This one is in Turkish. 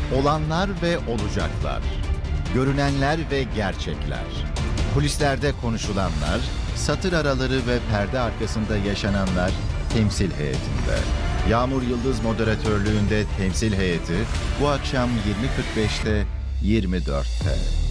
Olanlar ve olacaklar. Görünenler ve gerçekler. Kulislerde konuşulanlar, satır araları ve perde arkasında yaşananlar temsil heyetinde. Yağmur Yıldız moderatörlüğünde temsil heyeti bu akşam 20.45'te 24'te.